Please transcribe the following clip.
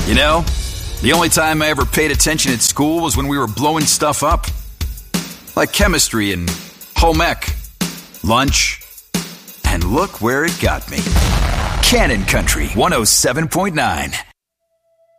You know, the only time I ever paid attention at school was when we were blowing stuff up. Like chemistry and home ec, lunch, and look where it got me. Cannon Country 107.9.